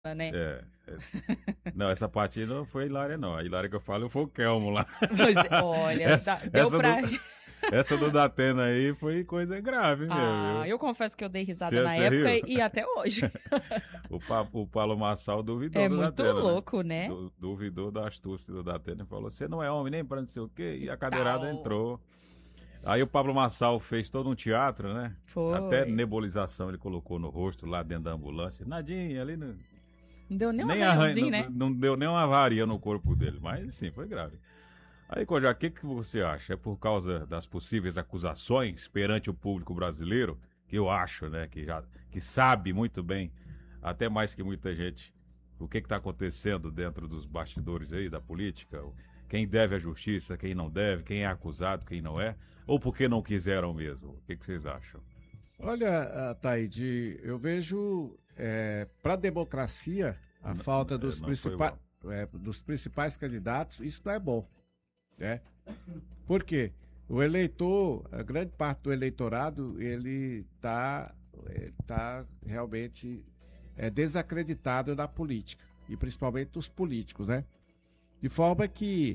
né? Não, essa parte não foi a Hilária, não. A Hilária que eu falo foi o Kelmo lá. Mas, olha, deu pra... Essa do Datena aí foi coisa grave mesmo, viu? Eu confesso que eu dei risada na Você época riu? e até hoje. O Paulo Marçal duvidou É do muito Datena, louco, né? Duvidou da astúcia do Datena e falou: você não é homem nem pra não sei o quê. E a cadeirada Tal. entrou. Aí o Pablo Marçal fez todo um teatro, né? Foi. Até nebulização ele colocou no rosto lá dentro da ambulância. Nadinha, ali no... Não deu nem um nem arranhãozinho, né? não deu nem uma avaria no corpo dele, mas sim, foi grave. Aí, Kojak, o que você acha? É por causa das possíveis acusações perante o público brasileiro, que eu acho, né, que sabe muito bem, até mais que muita gente, o que está acontecendo dentro dos bastidores aí da política, quem deve à justiça, quem não deve, quem é acusado, quem não é, ou porque não quiseram mesmo? O que vocês acham? Olha, Taíde, eu vejo para a democracia a falta dos principais candidatos, isso não é bom, né? Por quê? O eleitor, a grande parte do eleitorado, ele tá realmente desacreditado na política, e principalmente dos políticos, né? De forma que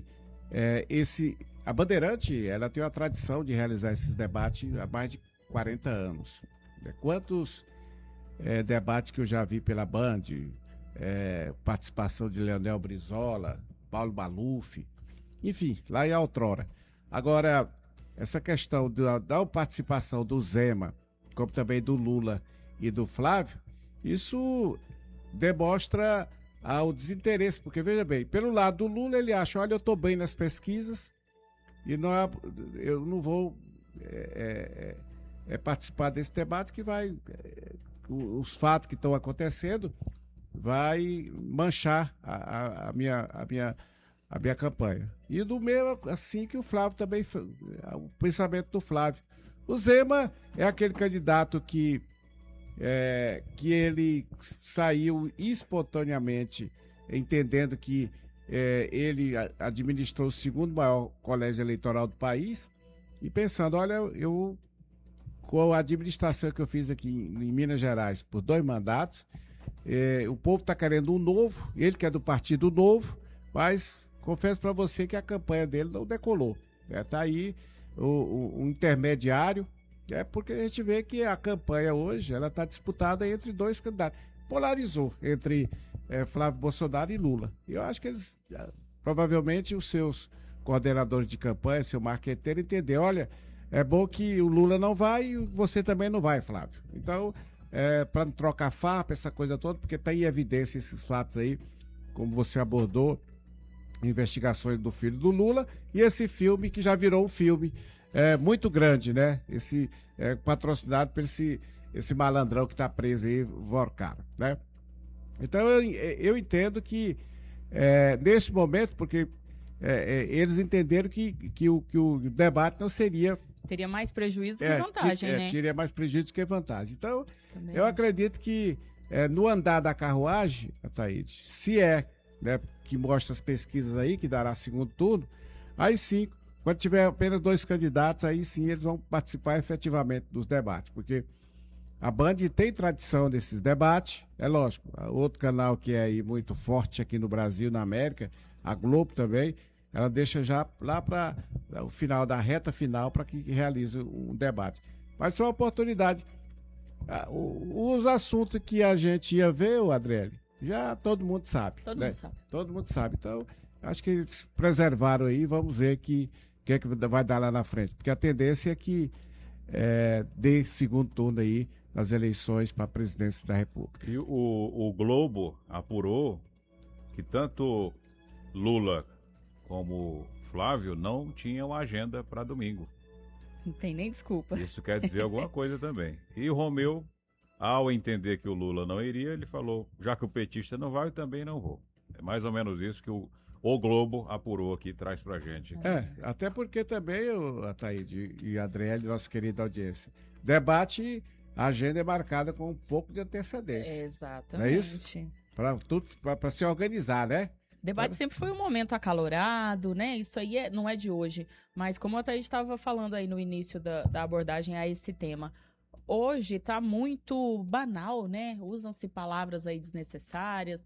a Bandeirante, ela tem uma tradição de realizar esses debates há mais de 40 anos. Quantos debates que eu já vi pela Band, participação de Leonel Brizola, Paulo Maluf, enfim, lá em outrora. Agora, essa questão da participação do Zema, como também do Lula e do Flávio, isso demonstra o desinteresse, porque veja bem, pelo lado do Lula ele acha, olha, eu estou bem nas pesquisas e eu não vou participar desse debate que vai, os fatos que estão acontecendo vai manchar a minha campanha. E do mesmo assim que o Flávio também, o pensamento do Flávio. O Zema é aquele candidato que ele saiu espontaneamente, entendendo que ele administrou o segundo maior colégio eleitoral do país e pensando, olha, eu com a administração que eu fiz aqui em Minas Gerais por 2 mandatos, o povo está querendo um novo, ele que é do Partido Novo, mas confesso para você que a campanha dele não decolou. Está aí o intermediário, porque a gente vê que a campanha hoje ela está disputada entre 2 candidatos. Polarizou entre Flávio Bolsonaro e Lula. E eu acho que eles, provavelmente, os seus coordenadores de campanha, seu marqueteiro, entenderam, olha, é bom que o Lula não vai e você também não vai, Flávio. Então, para não trocar farpa, essa coisa toda, porque está em evidência esses fatos aí, como você abordou, investigações do filho do Lula, e esse filme que já virou um filme muito grande, né? Esse patrocinado por esse malandrão que está preso aí, Vorcaro, né? Então eu entendo que nesse momento, porque eles entenderam que o debate não seria... Teria mais prejuízo que vantagem, né? Teria mais prejuízo que vantagem. Então, Também. Eu acredito que no andar da carruagem, Ataíde, se né, que mostra as pesquisas aí, que dará segundo turno, aí sim, quando tiver apenas 2 candidatos, aí sim eles vão participar efetivamente dos debates, porque a Band tem tradição desses debates, é lógico, outro canal que é aí muito forte aqui no Brasil, na América, a Globo também, ela deixa já lá para o final, da reta final, para que realize um debate. Mas foi uma oportunidade. Os assuntos que a gente ia ver, Adriele, já todo mundo sabe. Todo né? mundo sabe. Todo mundo sabe. Então, acho que eles preservaram aí, vamos ver o que é que vai dar lá na frente. Porque a tendência é que dê segundo turno aí nas eleições para a presidência da República. E o Globo apurou que tanto Lula como Flávio não tinham agenda para domingo. Não tem nem desculpa. Isso quer dizer alguma coisa também. E o Romeu, ao entender que o Lula não iria, ele falou, já que o petista não vai, eu também não vou. É mais ou menos isso que o Globo apurou aqui, traz pra gente. Até porque também, Ataíde e Adriele, nossa querida audiência, debate, a agenda é marcada com um pouco de antecedência. Exatamente. Não é isso? Para se organizar, né? Debate sempre foi um momento acalorado, né? Isso aí não é de hoje. Mas como a Thaís estava falando aí no início da abordagem a esse tema, hoje está muito banal, né? Usam-se palavras aí desnecessárias.